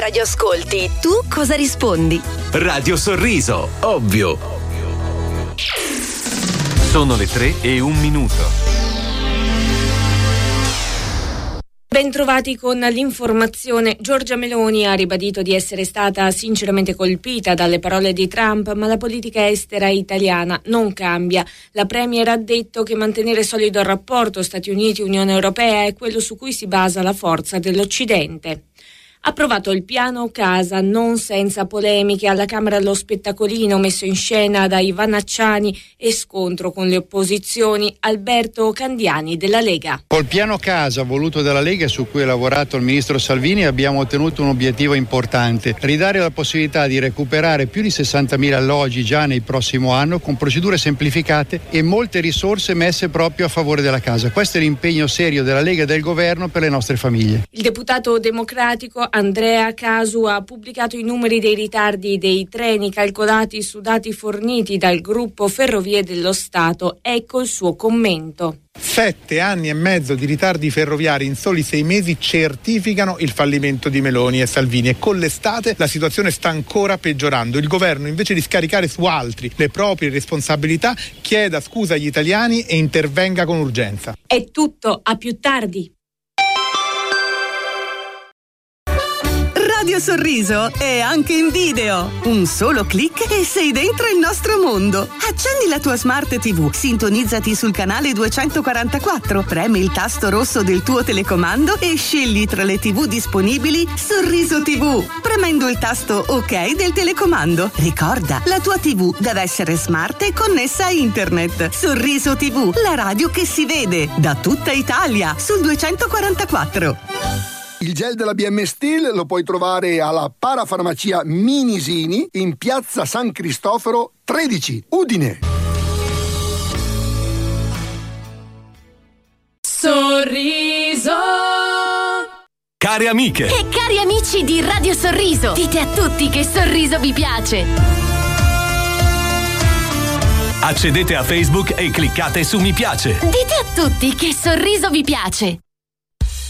Radio ascolti, tu cosa rispondi? Radio Sorriso, ovvio. Sono le 3:01. Bentrovati con l'informazione. Giorgia Meloni ha ribadito di essere stata sinceramente colpita dalle parole di Trump, ma la politica estera italiana non cambia. La premier ha detto che mantenere solido il rapporto Stati Uniti-Unione Europea è quello su cui si basa la forza dell'Occidente. Approvato il piano casa, non senza polemiche. Alla Camera lo spettacolino messo in scena dai Vanacciani e scontro con le opposizioni. Alberto Candiani della Lega. Col piano casa voluto dalla Lega, su cui ha lavorato il ministro Salvini, abbiamo ottenuto un obiettivo importante: ridare la possibilità di recuperare più di 60.000 alloggi già nel prossimo anno, con procedure semplificate e molte risorse messe proprio a favore della casa. Questo è l'impegno serio della Lega e del governo per le nostre famiglie. Il deputato democratico Andrea Casu ha pubblicato i numeri dei ritardi dei treni calcolati su dati forniti dal gruppo Ferrovie dello Stato. Ecco il suo commento. 7 anni e mezzo di ritardi ferroviari in soli 6 mesi certificano il fallimento di Meloni e Salvini, e con l'estate la situazione sta ancora peggiorando. Il governo, invece di scaricare su altri le proprie responsabilità, chieda scusa agli italiani e intervenga con urgenza. È tutto, a più tardi. Radio Sorriso è anche in video. Un solo click e sei dentro il nostro mondo. Accendi la tua Smart TV, sintonizzati sul canale 244, premi il tasto rosso del tuo telecomando e scegli tra le TV disponibili Sorriso TV, premendo il tasto OK del telecomando. Ricorda, la tua TV deve essere smart e connessa a internet. Sorriso TV, la radio che si vede da tutta Italia sul 244. Il gel della BM Steel lo puoi trovare alla parafarmacia Minisini in piazza San Cristoforo 13, Udine. Sorriso. Cari amiche E cari amici di Radio Sorriso, dite a tutti che Sorriso vi piace. accedete a Facebook e cliccate su mi piace. Dite a tutti che Sorriso vi piace.